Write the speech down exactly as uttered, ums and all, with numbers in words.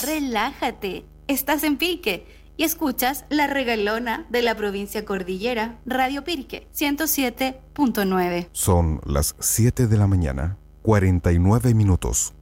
Relájate, estás en Pirque y escuchas La Regalona de la provincia Cordillera, Radio Pirque, ciento siete punto nueve. Son las siete de la mañana, cuarenta y nueve minutos.